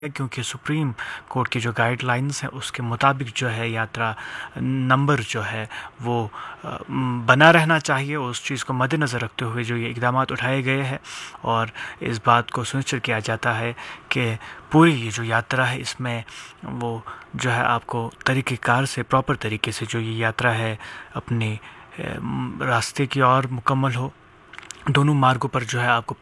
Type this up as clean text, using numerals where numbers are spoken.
क्योंकि supreme court की जो गाइडलाइंस हैं उसके मुताबिक जो है यात्रा नंबर जो है वो बना रहना चाहिए। उस चीज़ को मद्देनज़र रखते हुए जो ये इक़दाम उठाए गए हैं और इस बात को सुनिश्चित किया जाता है कि पूरी ये जो यात्रा है इसमें वो जो है आपको तरीक़ेकार से प्रॉपर तरीके से जो ये यात्रा है अपने रास्ते की ओर मुकम्मल हो। दोनों मार्गों पर जो है आपको